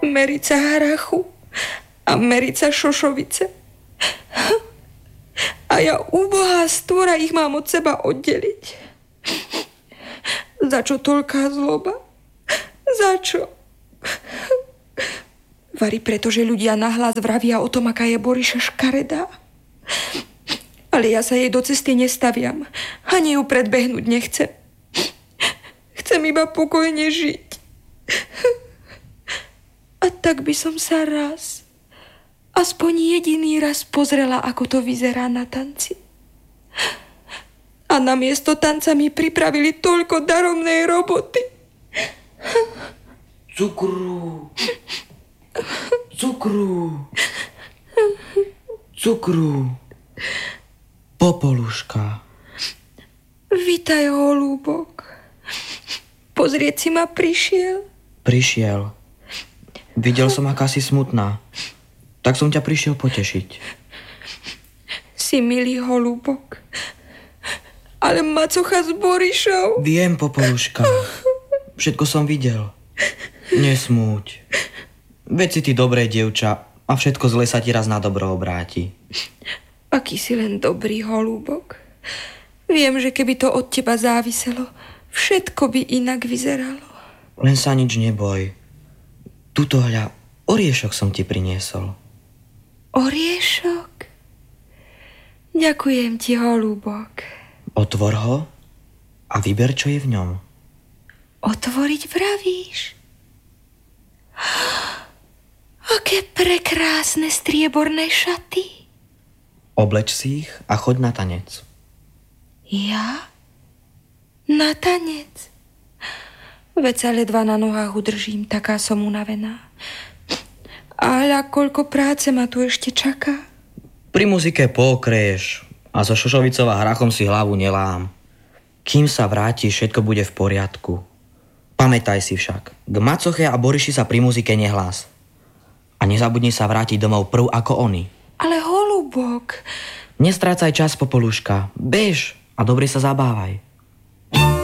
Merica harachu a Merica šošovice. A ja, úbohá stvora, ich mám od seba oddeliť. Za čo toľká zloba? Za čo? Vari preto, že ľudia nahlas vravia o tom, aká je Boriša škaredá. Ale ja sa jej do cesty nestaviam. Ani ju predbehnúť nechcem. Chcem iba pokojne žiť. A tak by som sa raz, aspoň jediný raz pozrela, ako to vyzerá na tanci. A namiesto tanca mi pripravili toľko daromnej roboty. Cukru. Cukru. Cukru. Popoluška. Vitaj, holúbok. Pozrieť si ma prišiel? Prišiel. Videl som, aká si smutná. Tak som ťa prišiel potešiť. Si milý, holúbok. Ale macocha s Borišou. Viem, Popoluška. Všetko som videl. Nesmúť. Veď si ty dobré dievča a všetko zle sa ti raz na dobro obráti. Aký si len dobrý, holúbok. Viem, že keby to od teba záviselo, všetko by inak vyzeralo. Len sa nič neboj. Tuto hľa, oriešok som ti priniesol. Oriešok? Ďakujem ti, holúbok. Otvor ho a vyber, čo je v ňom. Otvoriť vravíš? Aké prekrásne strieborné šaty. Obleč si ich a choď na tanec. Ja? Na tanec? Veď sa ledva na nohách udržím, taká som unavená. Ale koľko práce ma tu ešte čaká? Pri muzike pookreješ a so šošovicou a hrachom si hlavu nelám. Kým sa vrátiš, všetko bude v poriadku. Pamätaj si však, k macoche a Boriši sa pri muzike nehlás. A nezabudni sa vrátiť domov prv ako oni. Ale holubok... Nestrácaj čas, Popoluška. Bež a dobre sa zabávaj.